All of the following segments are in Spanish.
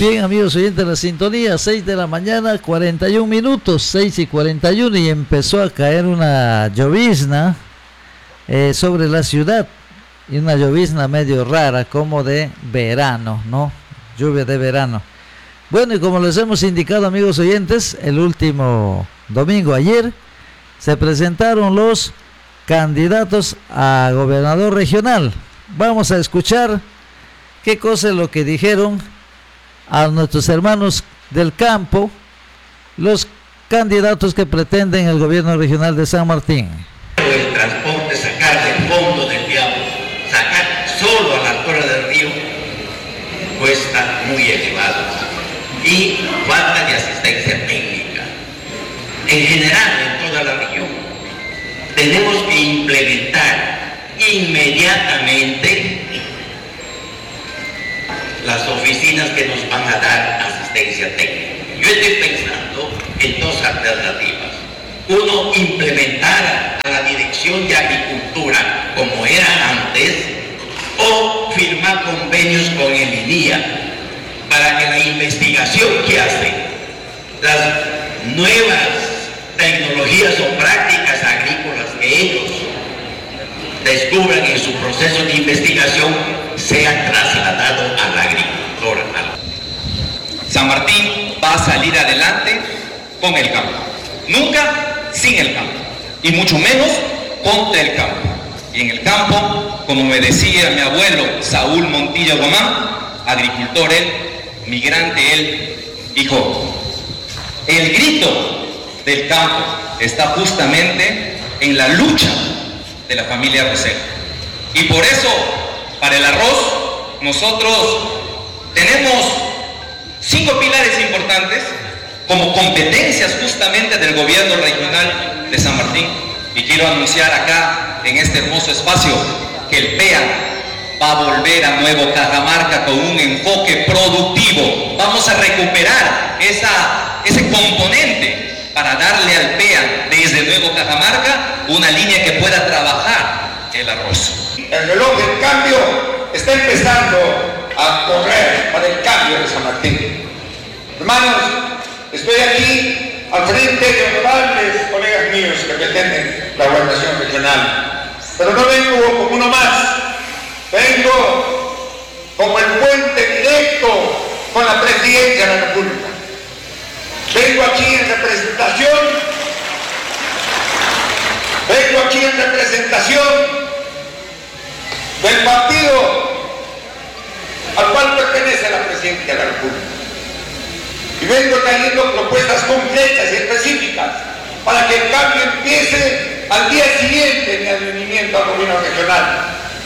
Bien, amigos oyentes, la sintonía, 6 de la mañana, 41 minutos, 6:41, y empezó a caer una llovizna sobre la ciudad, y una llovizna medio rara, como de verano, ¿no? Lluvia de verano. Bueno, y como les hemos indicado, amigos oyentes, el último domingo, ayer, se presentaron los candidatos a gobernador regional. Vamos a escuchar qué cosa es lo que dijeron a nuestros hermanos del campo, los candidatos que pretenden el gobierno regional de San Martín. El transporte, sacar del fondo del diablo, sacar solo a la altura del río, cuesta muy elevado y falta de asistencia técnica. En general, en toda la región, tenemos que implementar inmediatamente las oficinas que nos van a dar asistencia técnica. Yo estoy pensando en dos alternativas. Uno, implementar a la Dirección de Agricultura como era antes, o firmar convenios con el INIA para que la investigación que hacen, las nuevas tecnologías o prácticas agrícolas que ellos descubran en su proceso de investigación sea trasladado al agricultor. San Martín va a salir adelante con el campo, nunca sin el campo, y mucho menos contra el campo. Y en el campo, como me decía mi abuelo Saúl Montilla Guamán, agricultor él, migrante él, dijo: el grito del campo está justamente en la lucha de la familia Rosell. Y por eso, para el arroz, nosotros tenemos 5 pilares importantes como competencias justamente del gobierno regional de San Martín. Y quiero anunciar acá, en este hermoso espacio, que el PEA va a volver a Nuevo Cajamarca con un enfoque productivo. Vamos a recuperar ese componente para darle al PEA desde Nuevo Cajamarca una línea que pueda trabajar el arroz. El reloj del cambio está empezando a correr para el cambio de San Martín. Hermanos, estoy aquí al frente de honorables colegas míos que pretenden la gobernación regional, pero no vengo como uno más, vengo como el puente directo con la presidencia de la República. Vengo aquí en representación del partido al cual pertenece la presidencia de la República. Y vengo trayendo propuestas concretas y específicas para que el cambio empiece al día siguiente de mi advenimiento al gobierno regional.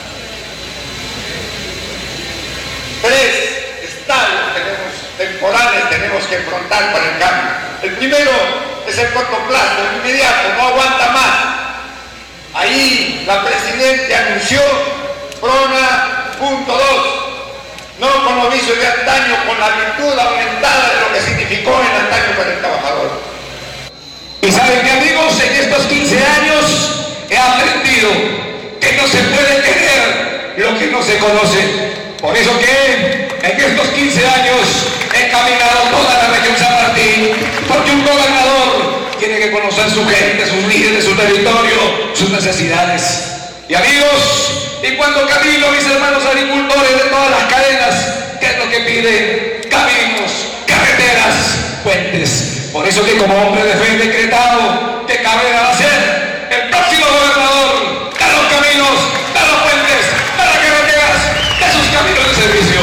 3 estados temporales tenemos que afrontar para el cambio. El primero es el corto plazo, el inmediato, no aguanta más. Ahí la Presidenta anunció PRONA punto 2, no con los vicios de antaño, con la virtud aumentada de lo que significó el antaño para el trabajador. Y saben, mis amigos, en estos 15 años he aprendido que no se puede tener lo que no se conoce. Por eso que en estos 15 años he caminado toda la región San Martín, porque un gobernador tiene que conocer su gente, sus líderes, su territorio, sus necesidades. Y amigos, y cuando camino, mis hermanos agricultores de todas las cadenas, ¿qué es lo que piden? Caminos, carreteras, puentes. Por eso que como hombre de fe he decretado que Cabrera va a ser el próximo gobernador. Da los caminos, da los puentes, da las carreteras, da sus caminos de servicio.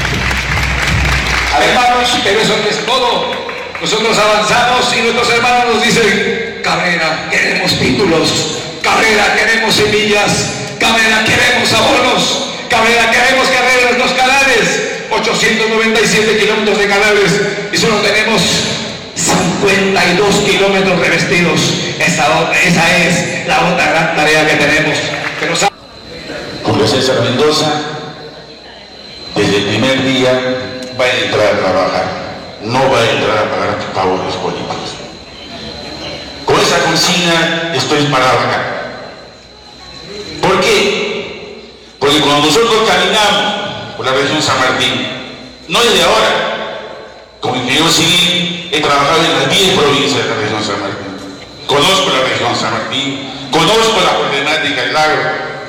Hermanos, pero eso no es todo. Nosotros avanzamos y nuestros hermanos nos dicen: Cabrera, queremos títulos. Cabrera, queremos semillas. Cabrera, queremos abonos. Cabrera, queremos que arreglen los canales. 897 kilómetros de canales y solo tenemos 52 kilómetros revestidos. Esa es la otra gran tarea que tenemos. Pero Julio César Mendoza, desde el primer día va a entrar a trabajar, no va a entrar a pagar favores políticos. Con esa consigna estoy parado acá. ¿Por qué? Porque cuando nosotros caminamos por la región San Martín, no es de ahora, ingeniero civil he trabajado en las 10 provincias de la región San Martín. Conozco la región San Martín, conozco la problemática del agro,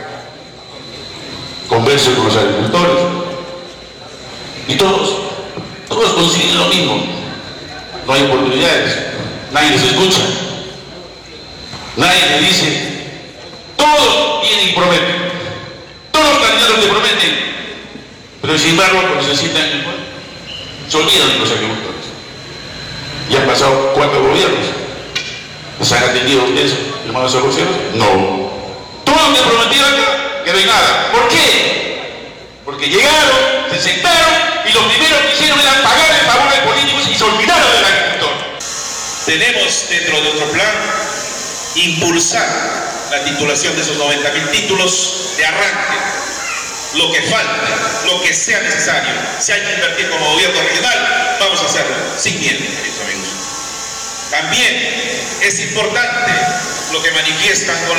converso con los agricultores y todos consiguen lo mismo. No hay oportunidades, nadie les escucha, nadie les dice. Todos vienen y prometen, todos los candidatos te prometen, pero sin embargo cuando se sientan en el pueblo se olvidan de los agricultores. Ya han pasado 4 gobiernos. ¿Les han atendido ustedes, hermanos asociados? No. Todo lo que prometieron acá quedó en nada. ¿Por qué? Porque llegaron, se sentaron y lo primero que hicieron era pagar el favor de políticos y se olvidaron del agricultor. Tenemos dentro de nuestro plan impulsar la titulación de esos 90.000 títulos de arranque. Lo que falte, lo que sea necesario, si hay que invertir como gobierno regional, vamos a hacerlo sin miedo, queridos amigos. También es importante lo que manifiestan con